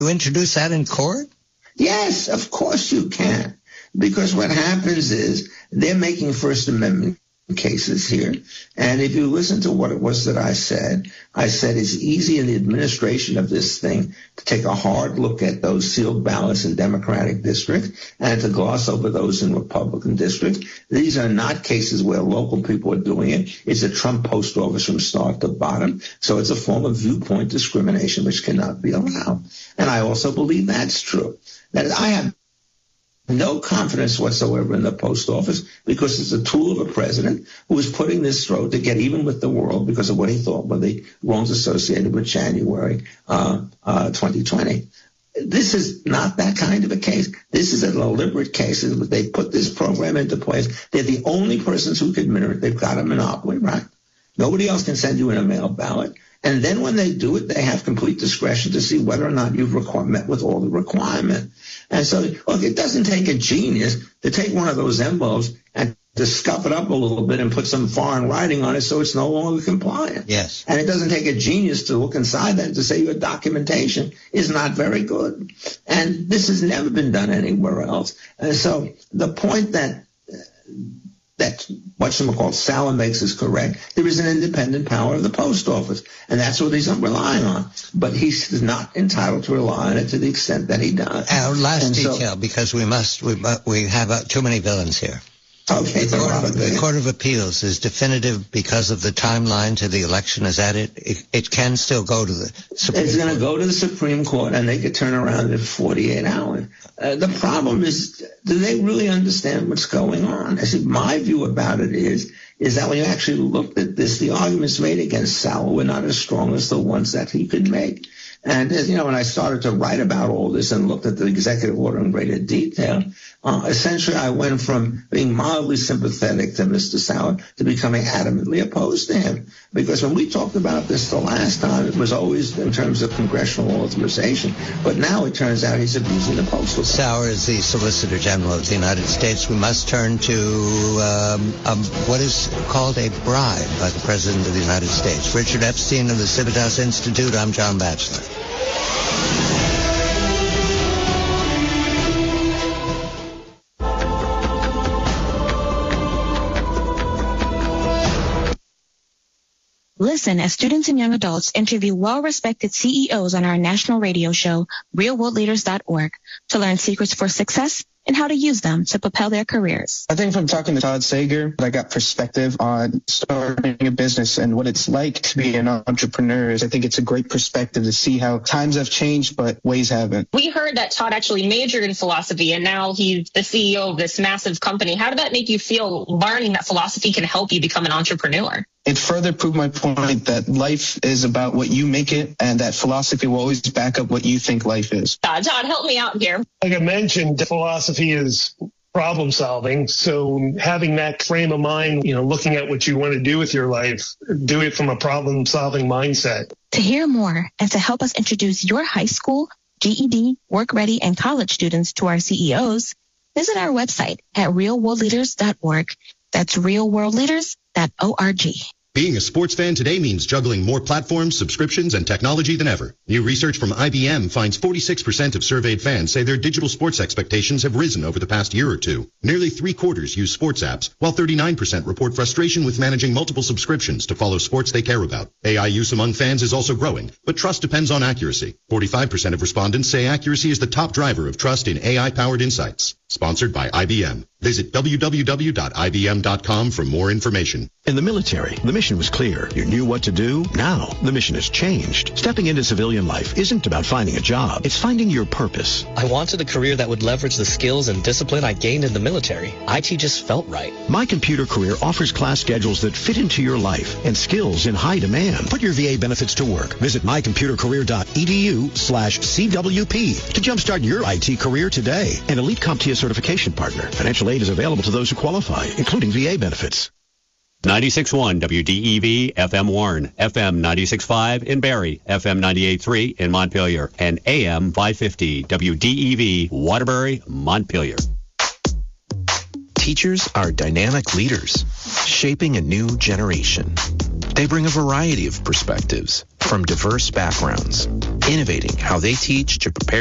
you introduce that in court? Yes, of course you can. Because what happens is they're making First Amendment cases here. And if you listen to what it was that I said it's easy in the administration of this thing to take a hard look at those sealed ballots in Democratic districts and to gloss over those in Republican districts. These are not cases where local people are doing it. It's a Trump post office from start to bottom. So it's a form of viewpoint discrimination which cannot be allowed. And I also believe that's true. That I have no confidence whatsoever in the post office because it's a tool of a president who is putting this throat to get even with the world because of what he thought were the wrongs associated with January 2020. This is not that kind of a case. This is a deliberate case. They put this program into place. They're the only persons who can administer it. They've got a monopoly, right? Nobody else can send you in a mail ballot. And then when they do it, they have complete discretion to see whether or not you've met with all the requirement. And so, look, it doesn't take a genius to take one of those envelopes and to scuff it up a little bit and put some foreign writing on it so it's no longer compliant. Yes. And it doesn't take a genius to look inside that and to say your documentation is not very good. And this has never been done anywhere else. And so the point that whatchamacallit Sauer makes is correct. There is an independent power of the post office, and that's what he's relying on. But he's not entitled to rely on it to the extent that he does. Our last detail, because we have too many villains here. Okay, the Court of Appeals is definitive because of the timeline to the election. Is that it? It can still go to the Supreme Court. It's going to go to the Supreme Court, and they could turn around in 48 hours. The problem is, do they really understand what's going on? I see, my view about it is that when you actually looked at this, the arguments made against Sauer were not as strong as the ones that he could make. And, when I started to write about all this and looked at the executive order in greater detail, essentially I went from being mildly sympathetic to Mr. Sauer to becoming adamantly opposed to him. Because when we talked about this the last time, it was always in terms of congressional authorization. But now it turns out he's abusing the postal. Sauer is the Solicitor General of the United States. We must turn to what is called a bribe by the President of the United States. Richard Epstein of the Civitas Institute. I'm John Batchelor. Listen as students and young adults interview well-respected CEOs on our national radio show, realworldleaders.org, to learn secrets for success and how to use them to propel their careers. I think from talking to Todd Sager, I got perspective on starting a business and what it's like to be an entrepreneur. I think it's a great perspective to see how times have changed, but ways haven't. We heard that Todd actually majored in philosophy, and now he's the CEO of this massive company. How did that make you feel, learning that philosophy can help you become an entrepreneur? It further proved my point that life is about what you make it, and that philosophy will always back up what you think life is. Todd, help me out here. Like I mentioned, philosophy is problem solving. So having that frame of mind, looking at what you want to do with your life, do it from a problem solving mindset. To hear more and to help us introduce your high school, GED, work ready, and college students to our CEOs, visit our website at realworldleaders.org. That's realworldleaders.org. Being a sports fan today means juggling more platforms, subscriptions, and technology than ever. New research from IBM finds 46% of surveyed fans say their digital sports expectations have risen over the past year or two. Nearly 3/4 use sports apps, while 39% report frustration with managing multiple subscriptions to follow sports they care about. AI use among fans is also growing, but trust depends on accuracy. 45% of respondents say accuracy is the top driver of trust in AI-powered insights. Sponsored by IBM. Visit www.ibm.com for more information. In the military, the mission was clear. You knew what to do. Now, the mission has changed. Stepping into civilian life isn't about finding a job. It's finding your purpose. I wanted a career that would leverage the skills and discipline I gained in the military. IT just felt right. My Computer Career offers class schedules that fit into your life and skills in high demand. Put your VA benefits to work. Visit mycomputercareer.edu/CWP to jumpstart your IT career today. An elite CompTIA certification partner. Financial aid is available to those who qualify, including VA benefits. 96.1 WDEV FM Warren, FM 96.5 in Barrie, FM 98.3 in Montpelier, and AM 550 WDEV Waterbury, Montpelier. Teachers are dynamic leaders, shaping a new generation. They bring a variety of perspectives from diverse backgrounds. innovating how they teach to prepare